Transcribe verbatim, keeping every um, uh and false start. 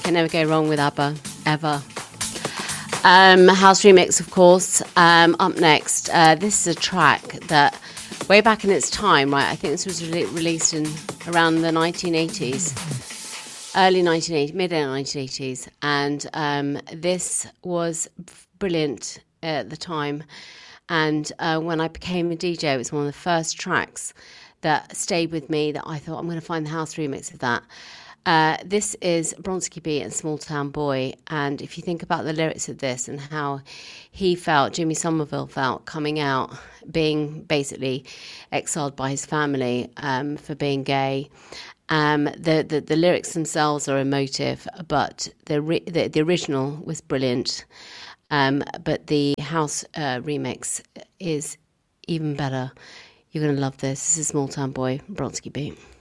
Can never go wrong with ABBA, ever. Um, house remix, of course. Um, up next, uh, this is a track that way back in its time, right? I think this was re- released in around the nineteen eighties, early nineteen eighties, mid nineteen eighties, and um, this was brilliant at the time. And uh, when I became a D J, it was one of the first tracks that stayed with me. That I thought I'm going to find the house remix of that. Uh, this is Bronski Beat and Small Town Boy, and if you think about the lyrics of this and how he felt, Jimmy Somerville felt, coming out, being basically exiled by his family um, for being gay, um, the, the the lyrics themselves are emotive, but the re- the, the original was brilliant, um, but the house uh, remix is even better. You're going to love this. This is Small Town Boy, Bronski Beat.